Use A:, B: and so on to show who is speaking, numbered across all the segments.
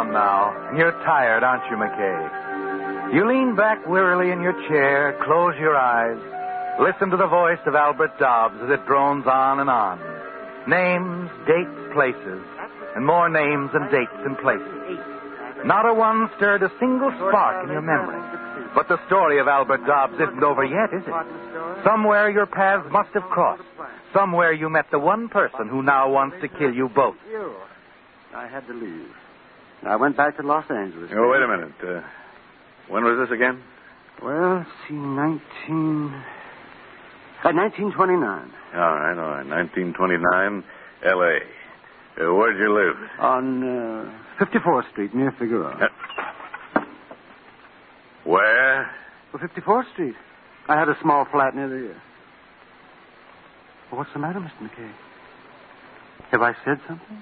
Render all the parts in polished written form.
A: gone now, and you're tired, aren't you, McKay? You lean back wearily in your chair, close your eyes, listen to the voice of Albert Dobbs as it drones on and on. Names, dates, places, and more names and dates and places. Not a one stirred a single spark in your memory. But the story of Albert Dobbs isn't over yet, is it? Somewhere your paths must have crossed. Somewhere you met the one person who now wants to kill you both.
B: I had to leave. I went back to Los Angeles.
C: Oh, wait a minute. When was this again?
B: Well, let's see, 1929.
C: All right. 1929, L.A. Where'd you live?
B: On 54th Street, near Figueroa.
C: Where?
B: Well, 54th Street. I had a small flat near there. Well, what's the matter, Mr. McKay? Have I said something?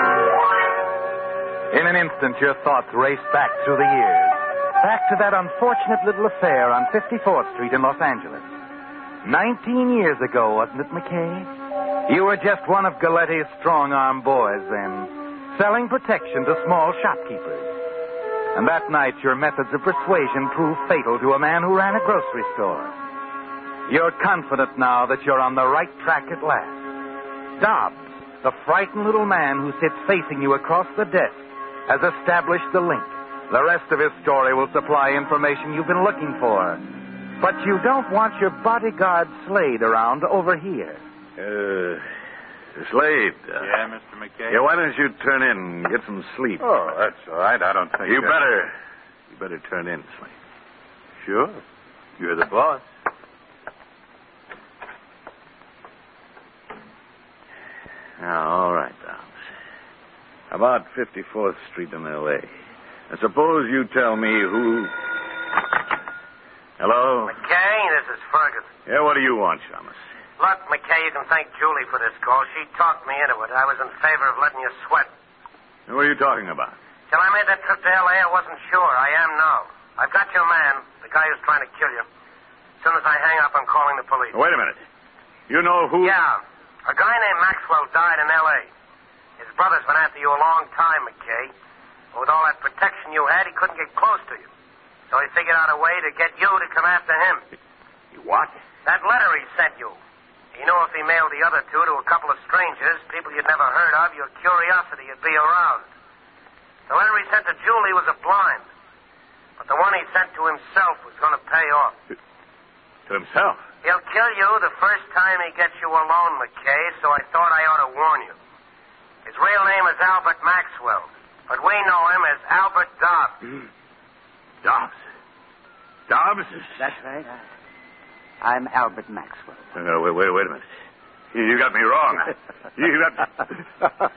A: In an instant, your thoughts race back through the years. Back to that unfortunate little affair on 54th Street in Los Angeles. 19 years ago, wasn't it, McKay? You were just one of Galetti's strong-arm boys then, selling protection to small shopkeepers. And that night, your methods of persuasion proved fatal to a man who ran a grocery store. You're confident now that you're on the right track at last. Dobbs, the frightened little man who sits facing you across the desk, has established the link. The rest of his story will supply information you've been looking for. But you don't want your bodyguard Slade around over here.
C: Slade.
D: Yeah, Mr. McKay?
C: Yeah, why don't you turn in and get some sleep?
D: Oh, that's all right. I don't think...
C: You better turn in, Slade.
D: Sure. You're the boss.
C: Now, all right, Dobbs. About 54th Street in L.A. Now, suppose you tell me who... Hello?
E: McKay, this is Ferguson.
C: Yeah, what do you want, Shamus?
E: Look, McKay, you can thank Julie for this call. She talked me into it. I was in favor of letting you sweat.
C: What are you talking about?
E: Till I made that trip to L.A., I wasn't sure. I am now. I've got your man, the guy who's trying to kill you. As soon as I hang up, I'm calling the police.
C: Wait a minute. You know who...
E: Yeah. A guy named Maxwell died in L.A. His brother's been after you a long time, McKay. But with all that protection you had, he couldn't get close to you. So he figured out a way to get you to come after him.
C: What?
E: That letter he sent you. He knew if he mailed the other two to a couple of strangers, people you'd never heard of, your curiosity would be aroused. The letter he sent to Julie was a blind. But the one he sent to himself was going to pay off.
C: To himself?
E: He'll kill you the first time he gets you alone, McKay, so I thought I ought to warn you. His real name is Albert Maxwell, but we know him as Albert Dobbs.
C: Dobbs? Dobbs?
B: That's right. I'm Albert Maxwell.
C: Wait a minute. You got me wrong. You got...